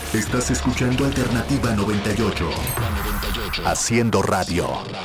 Estás escuchando Alternativa 98. Haciendo radio.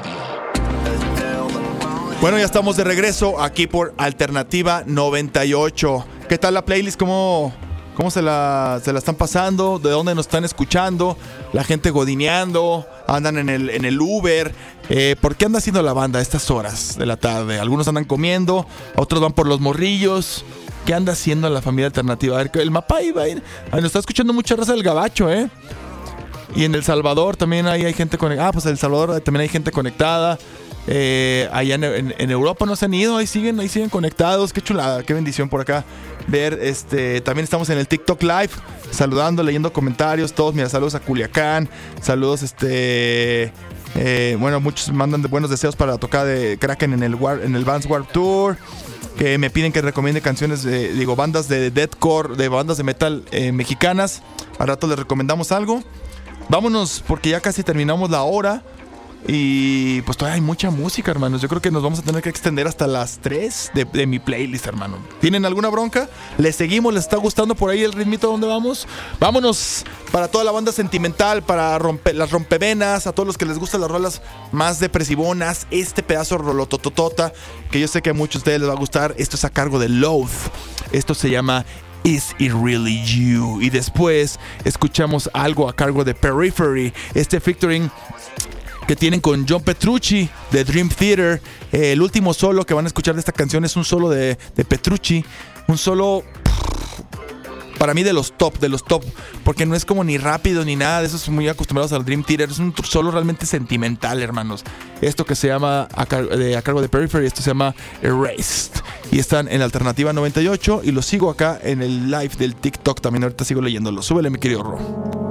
Bueno, ya estamos de regreso aquí por Alternativa 98. ¿Qué tal la playlist? ¿Cómo se la están pasando? ¿De dónde nos están escuchando? La gente godineando, andan en el Uber. ¿Por qué anda haciendo la banda a estas horas de la tarde? Algunos andan comiendo, otros van por los morrillos. ¿Qué anda haciendo la familia Alternativa? A ver, el Mapay va a ir. Nos está escuchando mucha raza del Gabacho, ¿eh? Y en El Salvador también hay gente conectada. Pues en El Salvador también hay gente conectada. Allá en Europa no se han ido, ahí siguen conectados. Qué chulada, qué bendición por acá ver. También estamos en el TikTok Live, saludando, leyendo comentarios, todos. Mira, saludos a Culiacán, saludos bueno, muchos mandan buenos deseos para la tocada de Kraken en el Vans Warped Tour, que me piden que recomiende canciones bandas de deathcore, de bandas de metal mexicanas. Al rato les recomendamos algo. Vámonos porque ya casi terminamos la hora. Y pues todavía hay mucha música, hermanos. Yo creo que nos vamos a tener que extender hasta las 3 de mi playlist, hermano. ¿Tienen alguna bronca? ¿Les seguimos? ¿Les está gustando por ahí el ritmito donde vamos? Vámonos para toda la banda sentimental, para las rompevenas, a todos los que les gustan las rolas más depresivonas. Este pedazo rolotototota, que yo sé que a muchos de ustedes les va a gustar. Esto es a cargo de Loath. Esto se llama Is It Really You? Y después escuchamos algo a cargo de Periphery, featuring que tienen con John Petrucci de Dream Theater. El último solo que van a escuchar de esta canción es un solo de Petrucci. Un solo para mí de los top, porque no es como ni rápido ni nada de esos muy acostumbrados al Dream Theater. Es un solo realmente sentimental, hermanos. Esto que se llama a cargo de Periphery, esto se llama Erased. Y están en Alternativa 98 y los sigo acá en el live del TikTok también. Ahorita sigo leyéndolo. Súbele, mi querido Ro.